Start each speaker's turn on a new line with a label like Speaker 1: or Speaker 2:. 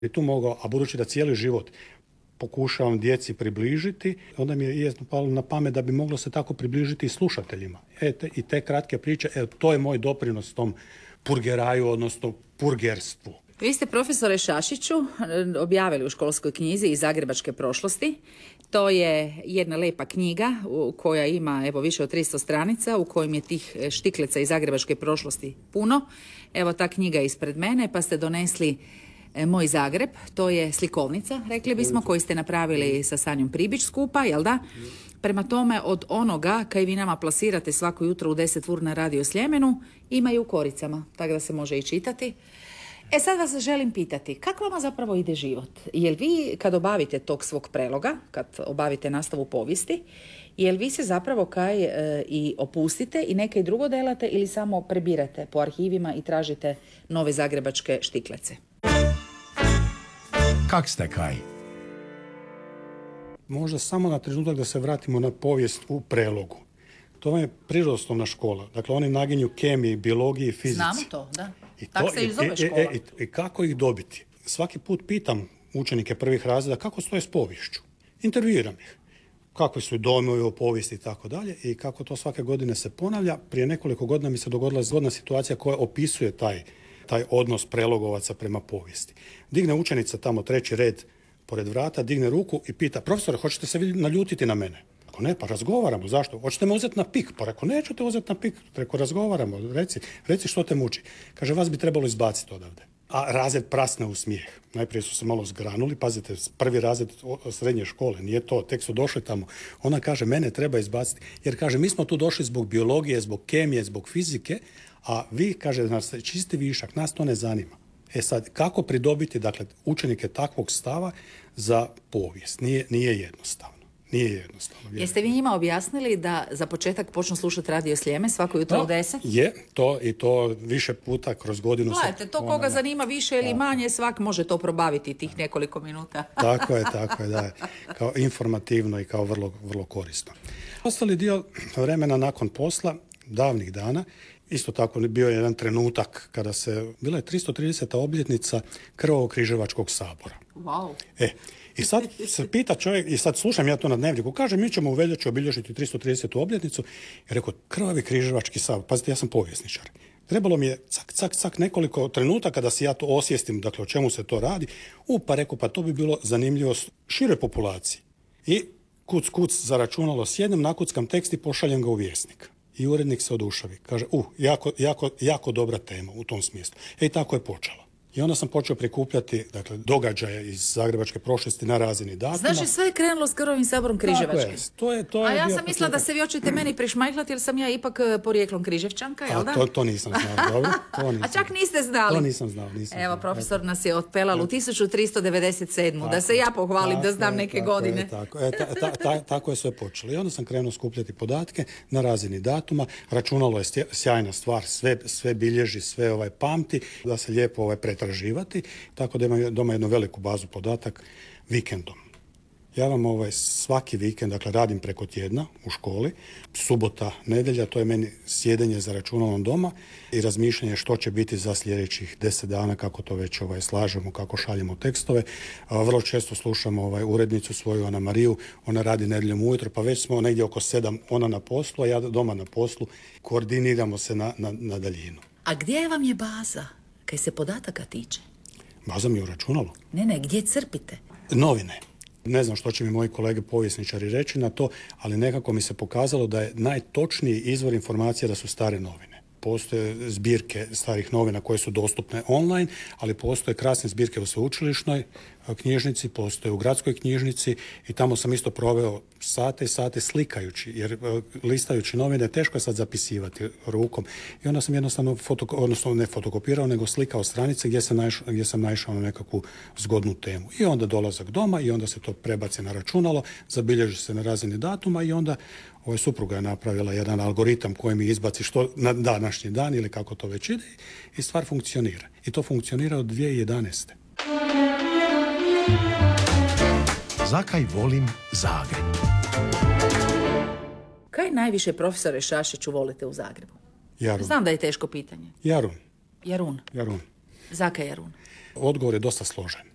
Speaker 1: I tu mogao, a budući da cijeli život pokušavam djeci približiti, onda mi je palo na pamet da bi moglo se tako približiti i slušateljima. I te kratke priče, to je moj doprinos tom purgeraju, odnosno purgerstvu.
Speaker 2: Vi ste, profesore Šašiću, objavili u školskoj knjizi iz zagrebačke prošlosti. To je jedna lepa knjiga koja ima više od 300 stranica, u kojim je tih štikleca iz zagrebačke prošlosti puno. Evo, ta knjiga je ispred mene, pa ste donesli Moj Zagreb. To je slikovnica, rekli bismo, koju ste napravili sa Sanjom Pribić skupa, jel da? Prema tome, od onoga kaj vi nama plasirate svako jutro u 10 ur na Radio Sljemenu, ima i u koricama, tako da se može i čitati. Sad vas želim pitati, kako vama zapravo ide život? Jel vi, kad obavite tog svog preloga, kad obavite nastavu povijesti, jel vi se zapravo kaj i opustite i neke drugo delate ili samo prebirate po arhivima i tražite nove zagrebačke štiklece?
Speaker 3: Kak ste kaj?
Speaker 1: Možda samo na trenutak da se vratimo na povijest u prelogu. To vam je prirodoslovna škola. Dakle, oni naginju kemiji, biologiji i fizici.
Speaker 2: Znamo to, da. Tako se i zove škola.
Speaker 1: I kako ih dobiti? Svaki put pitam učenike prvih razreda kako stoje s poviješću. Intervjuiram ih. Kakvi su dojmovi o povijesti i tako dalje. I kako to svake godine se ponavlja. Prije nekoliko godina mi se dogodila zgodna situacija koja opisuje taj odnos prelogovaca prema povijesti. Digne učenica tamo 3. red pored vrata, digne ruku i pita: profesore, hoćete se vi naljutiti na mene? Ako ne, pa razgovaramo. Zašto? Hoćete me uzeti na pik? Pa rekao, neću te uzeti na pik. Rekao, razgovaramo. Reci što te muči. Kaže, vas bi trebalo izbaciti odavde. A razred prasne u smijeh. Najprije su se malo zgranuli. Pazite, prvi razred srednje škole. Nije to. Tek su došli tamo. Ona kaže, mene treba izbaciti. Jer kaže, mi smo tu došli zbog biologije, zbog kemije, zbog fizike. A vi, kaže, nas čisti višak. Nas to ne zanima. Sad, kako pridobiti, dakle, učenike takvog stava za povijest? Nije jednostavno. Nije jednostavno.
Speaker 2: Jeste vi njima objasnili da za početak počnu slušati Radio Sljeme svako jutro u 10?
Speaker 1: Je, to više puta kroz godinu.
Speaker 2: Gledajte, to koga zanima više ili manje, svak može to probaviti tih nekoliko minuta.
Speaker 1: Tako je, da. Kao informativno i kao vrlo, vrlo korisno. Ostali dio vremena nakon posla, davnih dana, isto tako bio je jedan trenutak kada bila je 330. obljetnica Krvavo-križevačkog sabora.
Speaker 2: Wow.
Speaker 1: I sad se pita čovjek, i sad slušam ja to na Dnevniku, kaže, mi ćemo u veljači obilježiti 330. obljetnicu. I rekao, Krvavi križevački sabor, pazite, ja sam povjesničar. Trebalo mi je cak nekoliko trenutaka da si ja to osvijestim, dakle, o čemu se to radi. Pa rekao, pa to bi bilo zanimljivo široj populaciji. I kuc zaračunalo, sjednem, nakuckam tekst i pošaljem ga u Vjesnik. I urednik se odušavi. Kaže, jako dobra tema u tom smislu. I tako je počelo. I onda sam počeo prikupljati, dakle, događaje iz zagrebačke prošlosti na razini datuma.
Speaker 2: Znači, sve je krenulo s Krvavim saborom križevačkim.
Speaker 1: To je
Speaker 2: a ja sam mislila da se vi hoćete meni prišmajhlati, jer sam ja ipak porijeklom Križevčanka, jel da?
Speaker 1: To nisam znao, dobro.
Speaker 2: A čak niste znali.
Speaker 1: To nisam znao.
Speaker 2: Evo, profesor nas je otpelal u 1397. Da se ja pohvalim da znam neke godine.
Speaker 1: Tako je sve počelo. I onda sam krenuo skupljati podatke na razini datuma. Računalo je sjajna stvar, sve bilježi, sve pamti, da se lijepo pretraživati, tako da imam doma jednu veliku bazu podatak vikendom. Ja vam svaki vikend, dakle, radim preko tjedna u školi, subota, nedjelja, to je meni sjedenje za računalom doma i razmišljanje što će biti za sljedećih 10 dana, kako to već slažemo, kako šaljemo tekstove. Vrlo često slušam urednicu svoju, Ana Mariju, ona radi nedjeljom ujutro, pa već smo negdje oko 7, ona na poslu, a ja doma na poslu, koordiniramo se na daljinu.
Speaker 2: A gdje vam je baza, kaj se podataka tiče?
Speaker 1: Baza mi je u računalu.
Speaker 2: Ne, gdje crpite?
Speaker 1: Novine. Ne znam što će mi moji kolege povjesničari reći na to, ali nekako mi se pokazalo da je najtočniji izvor informacija da su stare novine. Postoje zbirke starih novina koje su dostupne online, ali postoje krasne zbirke u sveučilišnoj knjižnici, postoje u gradskoj knjižnici i tamo sam isto proveo sate i sate slikajući, jer listajući novine teško je sad zapisivati rukom. I onda sam jednostavno ne fotokopirao, nego slikao stranice gdje sam naišao na nekakvu zgodnu temu. I onda dolazak doma i onda se to prebaci na računalo, zabilježi se na razini datuma i onda supruga je napravila jedan algoritam koji mi izbaci što na današnji dan ili kako to već ide i stvar funkcionira. I to funkcionira od 2011.
Speaker 3: Zakaj volim Zagreb?
Speaker 2: Kaj najviše, profesore Šašiću, volite u Zagrebu?
Speaker 1: Jarun.
Speaker 2: Znam da je teško pitanje.
Speaker 1: Jarun.
Speaker 2: Jarun. Zakaj Jarun?
Speaker 1: Odgovor je dosta složen.